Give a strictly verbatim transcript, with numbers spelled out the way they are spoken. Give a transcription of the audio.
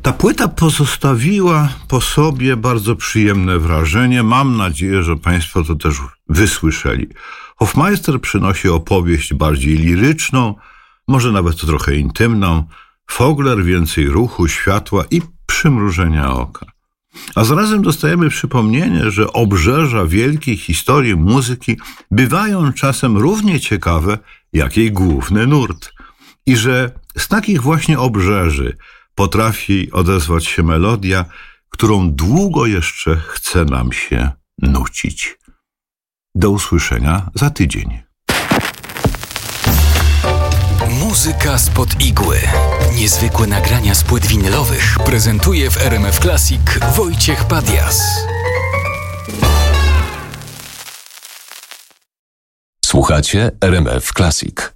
Ta płyta pozostawiła po sobie bardzo przyjemne wrażenie. Mam nadzieję, że Państwo to też wysłyszeli. Hofmeister przynosi opowieść bardziej liryczną, może nawet trochę intymną. Vogler więcej ruchu, światła i przymrużenia oka. A zarazem dostajemy przypomnienie, że obrzeża wielkiej historii muzyki bywają czasem równie ciekawe, jak jej główny nurt. I że z takich właśnie obrzeży potrafi odezwać się melodia, którą długo jeszcze chce nam się nucić. Do usłyszenia za tydzień. Muzyka spod igły. Niezwykłe nagrania z płyt winylowych prezentuje w R M F Classic Wojciech Padias. Słuchacie R M F Classic.